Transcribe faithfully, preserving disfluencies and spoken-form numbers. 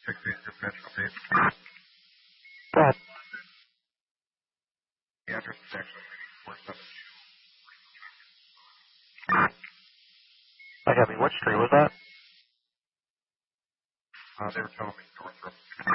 six eight dispatch update. Go ahead. The address is actually four seven two. I got me. What street was that? Uh, they were telling me Northrop.